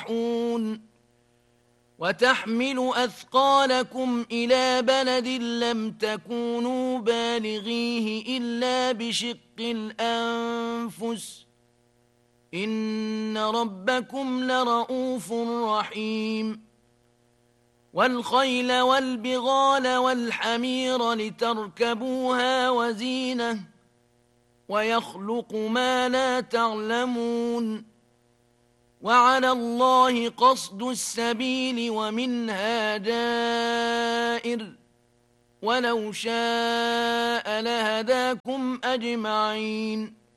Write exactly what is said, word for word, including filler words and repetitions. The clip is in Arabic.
تفلحون وتحمل أثقالكم إلى بلد لم تكونوا بالغيه إلا بشق الأنفس إن ربكم لرؤوف رحيم والخيل والبغال والحمير لتركبوها وزينة ويخلق ما لا تعلمون وعلى الله قصد السبيل ومنها جائر ولو شاء لهداكم أجمعين